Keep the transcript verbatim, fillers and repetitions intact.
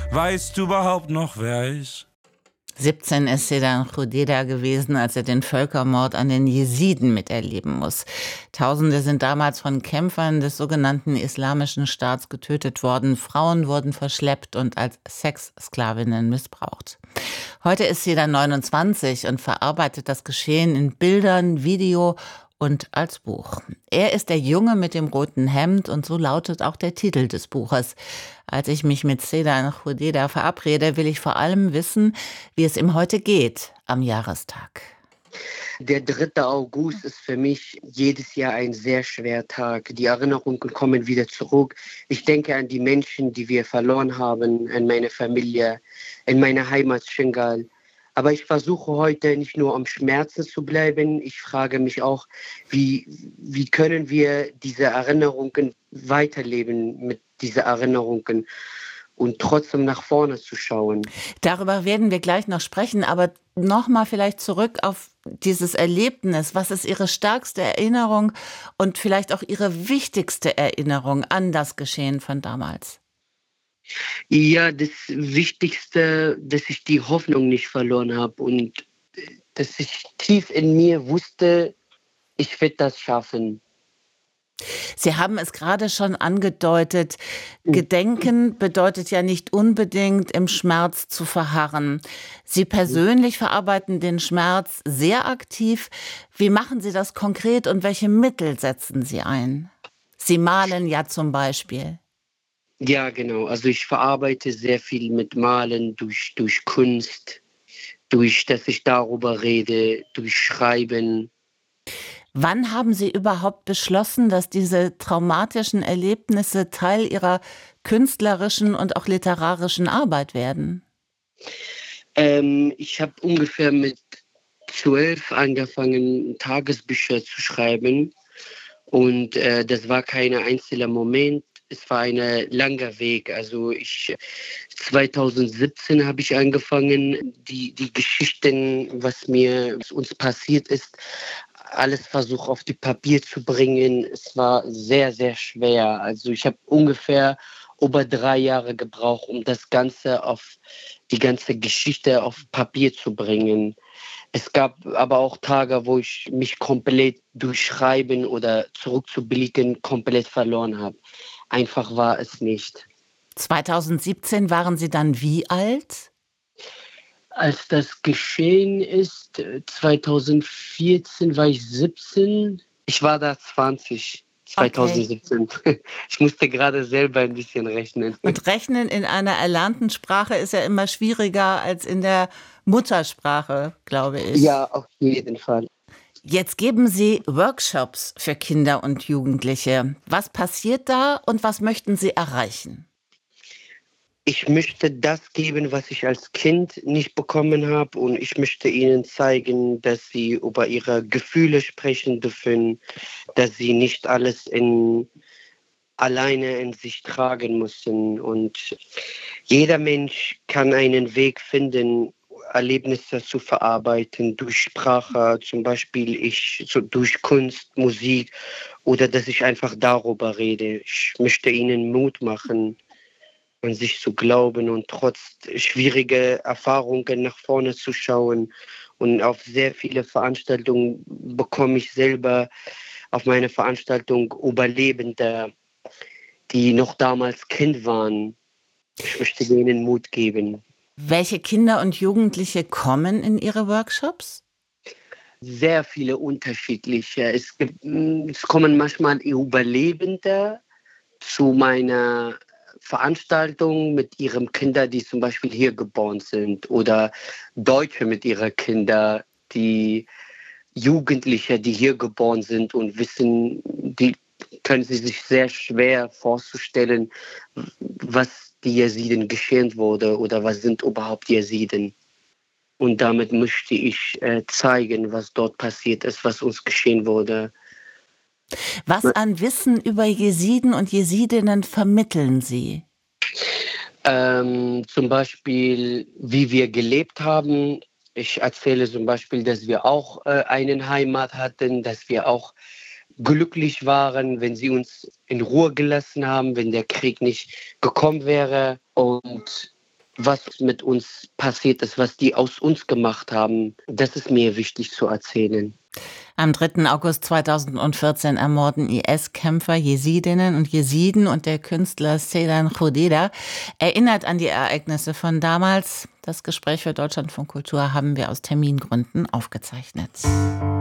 Weißt du überhaupt noch, wer er ist? siebzehn ist Sedan Khodeda gewesen, als er den Völkermord an den Jesiden miterleben muss. Tausende sind damals von Kämpfern des sogenannten Islamischen Staats getötet worden. Frauen wurden verschleppt und als Sexsklavinnen missbraucht. Heute ist Sedan neunundzwanzig und verarbeitet das Geschehen in Bildern, Video und als Buch. Er ist der Junge mit dem roten Hemd und so lautet auch der Titel des Buches. Als ich mich mit Sedan Khodeda verabrede, will ich vor allem wissen, wie es ihm heute geht am Jahrestag. Der dritte August ist für mich jedes Jahr ein sehr schwerer Tag. Die Erinnerungen kommen wieder zurück. Ich denke an die Menschen, die wir verloren haben, an meine Familie, in meine Heimat Shingal. Aber ich versuche heute nicht nur am Schmerzen zu bleiben. Ich frage mich auch, wie, wie können wir diese Erinnerungen weiterleben mit diesen Erinnerungen und trotzdem nach vorne zu schauen. Darüber werden wir gleich noch sprechen, aber nochmal vielleicht zurück auf dieses Erlebnis. Was ist Ihre stärkste Erinnerung und vielleicht auch Ihre wichtigste Erinnerung an das Geschehen von damals? Ja, das Wichtigste, dass ich die Hoffnung nicht verloren habe und dass ich tief in mir wusste, ich werde das schaffen. Sie haben es gerade schon angedeutet, Gedenken bedeutet ja nicht unbedingt, im Schmerz zu verharren. Sie persönlich verarbeiten den Schmerz sehr aktiv. Wie machen Sie das konkret und welche Mittel setzen Sie ein? Sie malen ja zum Beispiel. Ja, genau. Also ich verarbeite sehr viel mit Malen, durch, durch Kunst, durch, dass ich darüber rede, durch Schreiben. Wann haben Sie überhaupt beschlossen, dass diese traumatischen Erlebnisse Teil Ihrer künstlerischen und auch literarischen Arbeit werden? Ähm, ich habe ungefähr mit zwölf angefangen, Tagesbücher zu schreiben. Und äh, das war kein einzelner Moment. Es war ein langer Weg. Also ich zweitausendsiebzehn habe ich angefangen, die, die Geschichten, was mir was uns passiert ist, alles versucht auf die Papier zu bringen. Es war sehr, sehr schwer. Also ich habe ungefähr über drei Jahre gebraucht, um das Ganze auf die ganze Geschichte auf Papier zu bringen. Es gab aber auch Tage, wo ich mich komplett durch Schreiben oder zurückzublicken komplett verloren habe. Einfach war es nicht. zweitausendsiebzehn waren Sie dann wie alt? Als das geschehen ist, zweitausendvierzehn war ich siebzehn. Ich war da zwanzig, zweitausendsiebzehn. Okay. Ich musste gerade selber ein bisschen rechnen. Und rechnen in einer erlernten Sprache ist ja immer schwieriger als in der Muttersprache, glaube ich. Ja, auf jeden Fall. Jetzt geben Sie Workshops für Kinder und Jugendliche. Was passiert da und was möchten Sie erreichen? Ich möchte das geben, was ich als Kind nicht bekommen habe, und ich möchte ihnen zeigen, dass sie über ihre Gefühle sprechen dürfen, dass sie nicht alles in, alleine in sich tragen müssen. Und jeder Mensch kann einen Weg finden, Erlebnisse zu verarbeiten, durch Sprache, zum Beispiel ich, so durch Kunst, Musik, oder dass ich einfach darüber rede. Ich möchte ihnen Mut machen, an sich zu glauben und trotz schwieriger Erfahrungen nach vorne zu schauen. Und auf sehr viele Veranstaltungen bekomme ich selber auf meine Veranstaltung Überlebende, die noch damals Kind waren. Ich möchte denen Mut geben. Welche Kinder und Jugendliche kommen in Ihre Workshops? Sehr viele unterschiedliche. Es, gibt, es kommen manchmal Überlebende zu meiner Veranstaltungen mit ihren Kindern, die zum Beispiel hier geboren sind, oder Deutsche mit ihren Kindern, die Jugendliche, die hier geboren sind und wissen, die können sie sich sehr schwer vorzustellen, was die Jesiden geschehen wurde oder was sind überhaupt Jesiden. Und damit möchte ich äh, zeigen, was dort passiert ist, was uns geschehen wurde. Was an Wissen über Jesiden und Jesidinnen vermitteln Sie? Ähm, zum Beispiel, wie wir gelebt haben. Ich erzähle zum Beispiel, dass wir auch äh, eine Heimat hatten, dass wir auch glücklich waren, wenn sie uns in Ruhe gelassen haben, wenn der Krieg nicht gekommen wäre. Und was mit uns passiert ist, was die aus uns gemacht haben. Das ist mir wichtig zu erzählen. Am dritten August zweitausendvierzehn ermorden I S-Kämpfer Jesidinnen und Jesiden und der Künstler Sedan Khodeda erinnert an die Ereignisse von damals. Das Gespräch für Deutschlandfunk Kultur haben wir aus Termingründen aufgezeichnet.